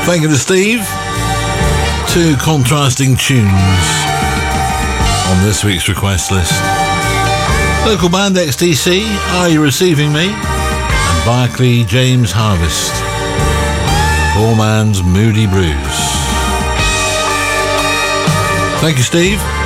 Thank you to Steve. Two contrasting tunes on this week's request list. Local band XTC, Are You Receiving Me? And Barclay James Harvest, Poor Man's Moody Blues. Thank you, Steve.